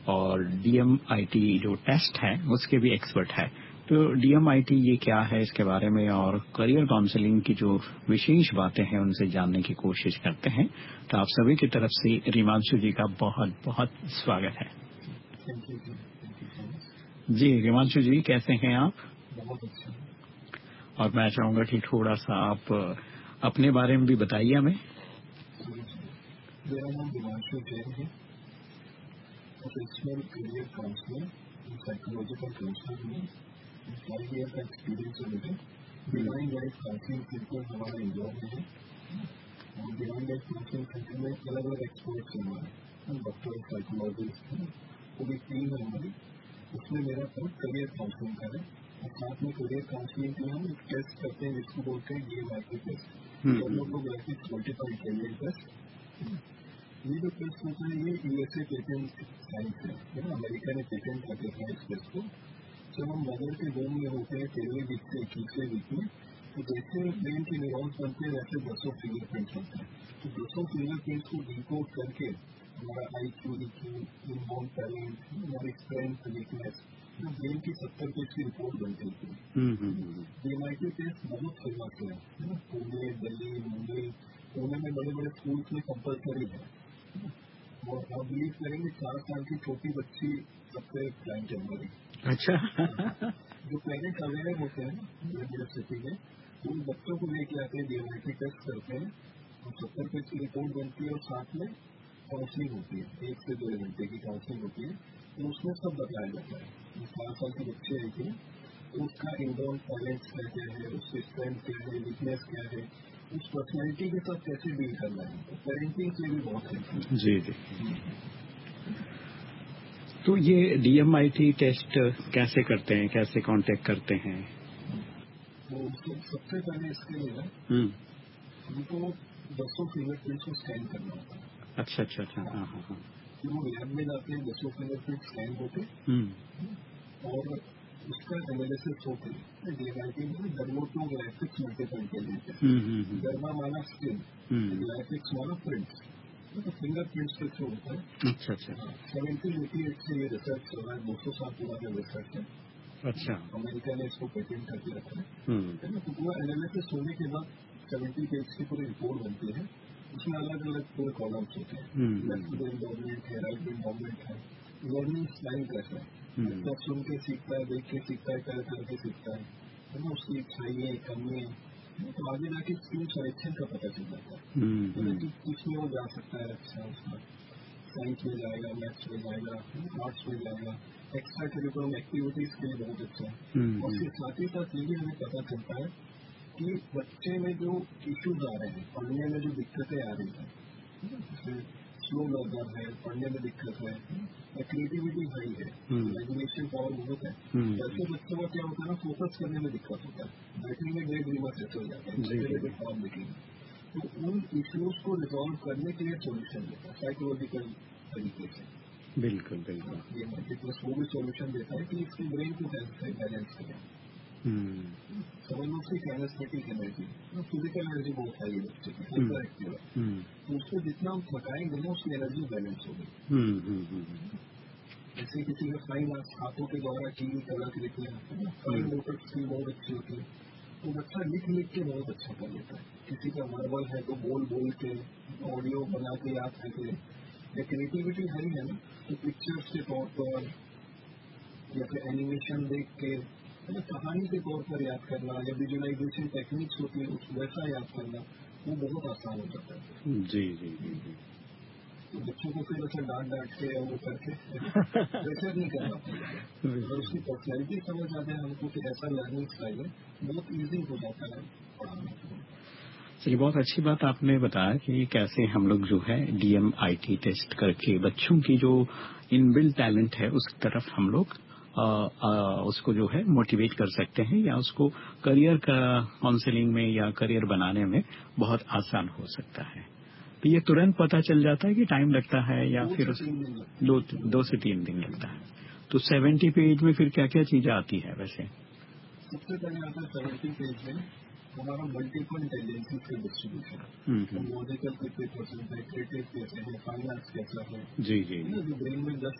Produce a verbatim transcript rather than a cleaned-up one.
और डीएमआईटी जो टेस्ट है उसके भी एक्सपर्ट है। तो डीएमआईटी ये क्या है इसके बारे में और करियर काउंसलिंग की जो विशेष बातें हैं उनसे जानने की कोशिश करते हैं। तो आप सभी की तरफ से रिमांशु जी का बहुत बहुत स्वागत है। जी रिमांशु जी, कैसे हैं आप? बहुत अच्छा। और मैं चाहूंगा कि थोड़ा सा आप अपने बारे में भी बताइए हमें। मेरा नाम रिमांशु जैन है, professional career counsellor, psychological counsellor में फाइव ईयर का एक्सपीरियंस है मुझे। डिवाइन लाइफ काउंसलिंग सेंटर हमारा इंदौर में है और डिवाइन लाइफ काउंसलिंग सेंटर में अलग अलग एक्सपर्ट्स हैं हमारे, डॉक्टर, साइकोलॉजिस्ट, पूरी टीम है हमारी। उसमें मेरा पार्ट करियर काउंसलिंग का है और साथ में करियर काउंसलिंग के लिए हम एक टेस्ट करते हैं जिसको बोलते हैं DMIT test, demographic multiple intelligence test. ये जो टेस्ट होता है ये यूएसए पेटेंट साइंस है ना, अमेरिका ने पेटेंट करके था इस टेस्ट को। जब हम मदर के होम में होते हैं तेरहवीं वीक से इक्कीसवें वीक में, तो जैसे ब्रेन के न्यूरॉन्स बनते हैं वैसे दसों फिंगरप्रिंट्स बनते हैं। तो दसों फिंगरप्रिंट्स को डिकोड करके हमारा I Q, E Q, inborn talent, हमारी स्ट्रेंथ, वीकनेस, ब्रेन की सत्तर पेज की रिपोर्ट बनती है। डीएमआईटी टेस्ट बहुत फेमस है ना, पुणे, दिल्ली, मुंबई, पुणे में बड़े बड़े स्कूल्स में कंपल्सरी है और आप बिलीव करेंगे चार साल की छोटी बच्ची सबसे क्लाइंट है हमारी। अच्छा। जो पेरेंट्स अवेयर होते हैं बड़े बड़े सिटी में, तो उन बच्चों को लेके आते हैं, डीएमआईटी टेस्ट करते हैं और सत्तर पेज की रिपोर्ट बनती है और साथ में काउंसलिंग होती है, एक से दो घंटे की काउंसलिंग होती है। तो उसमें सब बताया जाता है। चार साल के बच्चे है कि तो उसका इनबॉर्न टैलेंट क्या है, उसकी स्ट्रेंथ क्या है, वीकनेस क्या है, उस पर्सनैलिटी के साथ कैसे डील करना है। तो पेरेंटिंग के लिए भी बहुत है। जी जी। तो ये डीएमआईटी टेस्ट कैसे करते हैं, कैसे कांटेक्ट करते हैं? तो सबसे पहले इसके लिए हमको दसों फिंगरप्रिंट्स को स्कैन करना होता है। अच्छा अच्छा अच्छा। हाँ हाँ हाँ। फिर वो लैब में जाते हैं, दसों फिंगरप्रिंट स्कैन होते और उसका एनालिसिस होते हैं। डीएमआईटी में डर्मोटोग्राफिक्स मल्टीपल इंटेलिजेंस है। डर्मा माना स्किन, ग्राफिक्स माना प्रिंट्स, तो फिंगरप्रिंट्स के थ्रू होता है। अच्छा अच्छा। सेवेंटीन एटी एट से ये रिसर्च चल रहा है, दो सौ साल पुराना रिसर्च है। अच्छा। अमेरिका ने इसको पेटेंट करके रखा है ना। तो पूरा एनालिसिस होने के बाद सेवेंटी पेज की पूरी रिपोर्ट बनती है। उसमें अलग अलग पूरे कॉलम्स होते हैं, लेफ्ट ब्रेन डोमिनेंट है, राइट ब्रेन डोमिनेंट है, लर्निंग स्टाइल कैसा है, अच्छा सुन के सीखता है, देख के सीखता है, कर करके सीखता है है ना, उसकी अच्छाइयाँ कमियाँ, तो आगे जाके स्किल सिलेक्शन का पता चल जाता है कि किसमें वो जा सकता है। अच्छा उसका साइंस में जाएगा, मैथ्स में जाएगा, आर्ट्स में जाएगा, एक्स्ट्रा करिकुलम एक्टिविटीज के लिए बहुत अच्छा है। और फिर साथ ही साथ ये भी हमें पता चलता है कि बच्चे में जो इश्यूज आ रहे हैं, पढ़ने में जो दिक्कतें आ रही हैं, जैसे स्लो लर्नर है, पढ़ने में दिक्कत है, क्रिएटिविटी हाई है, इमेजिनेशन पावर बहुत है, ऐसे बच्चों का क्या होता है ना, फोकस करने में दिक्कत होता है, बैठेंगे डेढ़ ड्रीमर सेट हो जाता है, बैठे बैठे फॉर्म लिखेंगे। तो उन इश्यूज को रिजॉल्व करने के लिए सोल्यूशन देता है साइकोलॉजिकल तरीके से। बिल्कुल बिल्कुल। ये मल्टीप्लस वो भी सोल्यूशन देता है कि इसके ब्रेन को कैसे बैलेंस करें। समझ कैनेस्थेटिक एनर्जी, फिजिकल एनर्जी बहुत है ये बच्चे की, हाइपर एक्टिव है, तो उसको जितना हम थकाएंगे ना उसकी एनर्जी बैलेंस होगी। जैसे किसी का फाइन हाथों के द्वारा की कलाकृतियाँ, फाइन मोटर स्किल बहुत अच्छी होती है, तो बच्चा लिख लिख के बहुत अच्छा कर लेता है। किसी का वर्बल है तो बोल बोल के, ऑडियो बना के याद करके, या क्रिएटिविटी है ना, तो पिक्चर्स के तौर पर या फिर एनिमेशन देख के, मतलब कहानी के तौर पर याद करना, या विजुअलाइजेशन टेक्निक्स होती है उस वैसा याद करना, वो बहुत आसान हो जाता है। जी जी जी जी। तो बच्चों को फिर ऐसे डांट डांट के वो करके प्रेशर नहीं करना पड़ेगा। अगर उसकी पर्सनैलिटी समझ आ जाए हमको कि ऐसा लर्निंग स्टाइल है, बहुत ईजी हो जाता है पढ़ाना। चलिए, बहुत अच्छी बात आपने बताया कि कैसे हम लोग जो है डीएमआईटी टेस्ट करके बच्चों की जो इनबिल्ट टैलेंट है उस तरफ हम लोग आ, आ, उसको जो है मोटिवेट कर सकते हैं या उसको करियर का काउंसलिंग में या करियर बनाने में बहुत आसान हो सकता है। तो ये तुरंत पता चल जाता है कि टाइम लगता है या फिर दो दो से तीन दिन लगता है। तो सेवेंटी पेज में फिर क्या क्या चीजें आती है? वैसे सबसे पहले आता है सेवेंटी पेज में हमारा मल्टीपल इंटेलिजेंस का डिस्ट्रीब्यूशन, लॉजिकल कितने परसेंट है, क्रिएटिव कैसे है, फाइनेंस कैसा है। जी जी। ब्रेन में दस